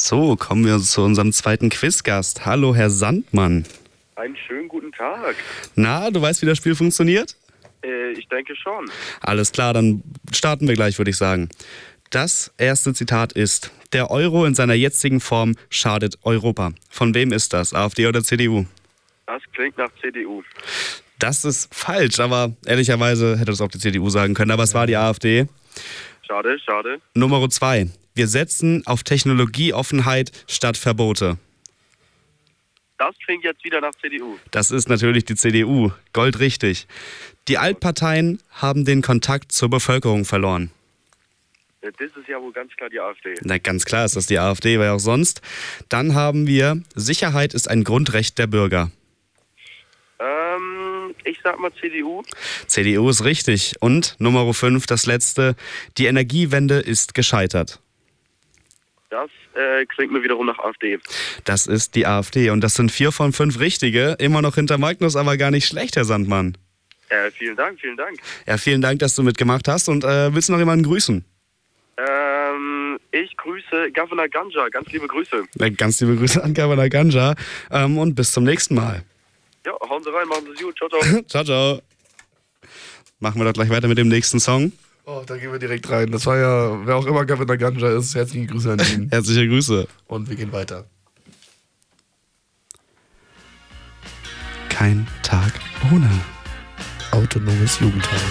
So, kommen wir zu unserem zweiten Quizgast. Hallo, Herr Sandmann. Einen schönen guten Tag. Na, du weißt, wie das Spiel funktioniert? Ich denke schon. Alles klar, dann starten wir gleich, würde ich sagen. Das erste Zitat ist: Der Euro in seiner jetzigen Form schadet Europa. Von wem ist das? AfD oder CDU? Das klingt nach CDU. Das ist falsch, aber ehrlicherweise hätte es auch die CDU sagen können, aber es war die AfD. Schade, schade. Nummer 2. Wir setzen auf Technologieoffenheit statt Verbote. Das klingt jetzt wieder nach CDU. Das ist natürlich die CDU. Goldrichtig. Die Altparteien haben den Kontakt zur Bevölkerung verloren. Das ist ja wohl ganz klar die AfD. Na, ganz klar ist das die AfD, wer auch sonst. Dann haben wir: Sicherheit ist ein Grundrecht der Bürger. Ich sag mal CDU. CDU ist richtig. Und Nummer 5, das letzte: Die Energiewende ist gescheitert. Das klingt mir wiederum nach AfD. Das ist die AfD. Und das sind 4 von 5 richtige. Immer noch hinter Magnus, aber gar nicht schlecht, Herr Sandmann. Vielen Dank, vielen Dank. Ja, vielen Dank, dass du mitgemacht hast. Und willst du noch jemanden grüßen? Ich grüße Governor Ganja. Ganz liebe Grüße. Ganz liebe Grüße an Governor Ganja. Und bis zum nächsten Mal. Ja, hauen Sie rein, machen Sie es gut. Ciao, ciao. Ciao, ciao. Machen wir doch gleich weiter mit dem nächsten Song. Oh, da gehen wir direkt rein. Das war ja, wer auch immer Governor Ganja ist, herzliche Grüße an ihn. Herzliche Grüße. Und wir gehen weiter. Kein Tag ohne Autonomes Jugendhaus.